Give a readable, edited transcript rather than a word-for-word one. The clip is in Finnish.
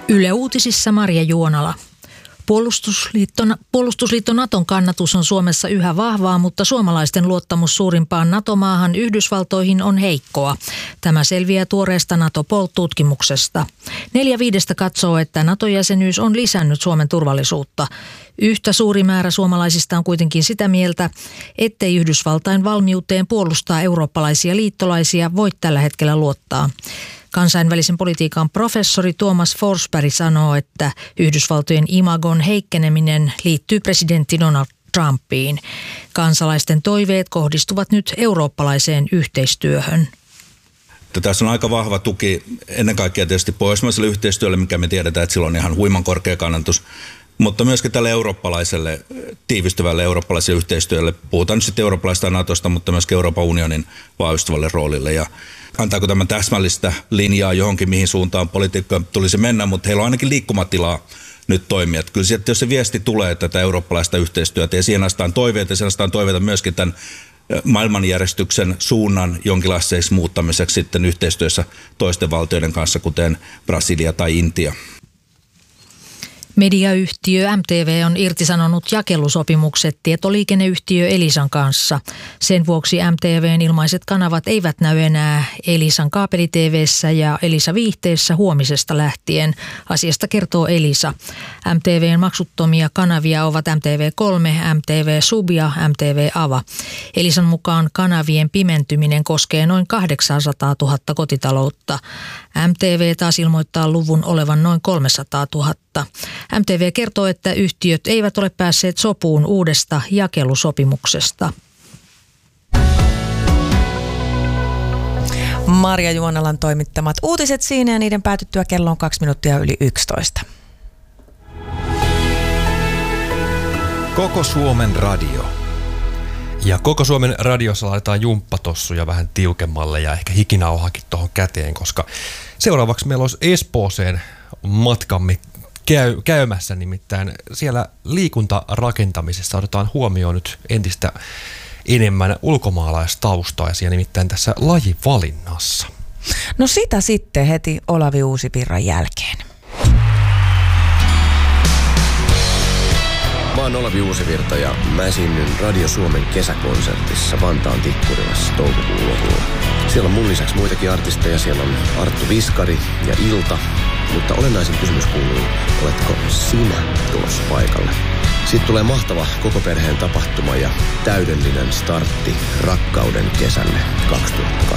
Yle Uutisissa Marja Juonala. Puolustusliitto Naton kannatus on Suomessa yhä vahvaa, mutta suomalaisten luottamus suurimpaan NATO-maahan Yhdysvaltoihin on heikkoa. Tämä selviää tuoreesta NATO-Poll-tutkimuksesta. 4/5 katsoo, että NATO-jäsenyys on lisännyt Suomen turvallisuutta. Yhtä suuri määrä suomalaisista on kuitenkin sitä mieltä, ettei Yhdysvaltain valmiuteen puolustaa eurooppalaisia liittolaisia voi tällä hetkellä luottaa. Kansainvälisen politiikan professori Thomas Forsberg sanoo, että Yhdysvaltojen imagon heikkeneminen liittyy presidentti Donald Trumpiin. Kansalaisten toiveet kohdistuvat nyt eurooppalaiseen yhteistyöhön. Tässä on aika vahva tuki ennen kaikkea tietysti pohjoismaiselle yhteistyölle, mikä me tiedetään, että sillä on ihan huiman korkea kannatus. Mutta myöskin tälle eurooppalaiselle, tiivistyvälle eurooppalaiselle yhteistyölle, puhutaan nyt sitten eurooppalaisesta NATOsta, mutta myöskin Euroopan unionin vahvistuvalle roolille. Ja antaako tämä täsmällistä linjaa johonkin, mihin suuntaan politiikka tulisi mennä, mutta heillä on ainakin liikkumatilaa nyt toimia. Kyllä sieltä, jos se viesti tulee tätä eurooppalaista yhteistyötä ja siihen astaan toiveita myöskin tämän maailmanjärjestyksen suunnan jonkinlaiseksi muuttamiseksi sitten yhteistyössä toisten valtioiden kanssa, kuten Brasilia tai Intia. Mediayhtiö MTV on irtisanonut jakelusopimukset tietoliikenneyhtiö Elisan kanssa. Sen vuoksi MTVn ilmaiset kanavat eivät näy enää Elisan kaapeli-TV:ssä ja Elisa-viihteessä huomisesta lähtien. Asiasta kertoo Elisa. MTVn maksuttomia kanavia ovat MTV3, MTV Sub ja MTV Ava. Elisan mukaan kanavien pimentyminen koskee noin 800 000 kotitaloutta. MTV taas ilmoittaa luvun olevan noin 300 000. MTV kertoo, että yhtiöt eivät ole päässeet sopuun uudesta jakelusopimuksesta. Marja Juonalan toimittamat uutiset siinä ja niiden päätyttyä kello on 11:02. Koko Suomen radio. Ja Koko Suomen radiossa laitetaan jumppatossuja vähän tiukemmalle ja ehkä hikinauhakin tuohon käteen, koska seuraavaksi meillä olisi Espooseen matkamme käymässä, nimittäin siellä liikuntarakentamisessa otetaan huomioon nyt entistä enemmän ulkomaalaistaustaisia, nimittäin tässä lajivalinnassa. No sitä sitten heti Olavi Uusivirran jälkeen. Mä oon Olavi Uusivirta ja mä esiinnyn Radio Suomen kesäkonsertissa Vantaan Tikkurilassa toukokuun lopulla. Siellä on mun lisäksi muitakin artisteja, siellä on Arttu Viskari ja Ilta, mutta olennaisin kysymys kuuluu, oletko sinä tulossa paikalle? Siitä tulee mahtava koko perheen tapahtuma ja täydellinen startti rakkauden kesälle 2020.